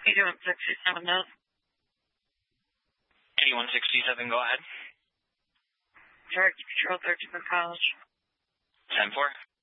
8167 note. 8167, go ahead. Director Patrol 13 College. 10-4.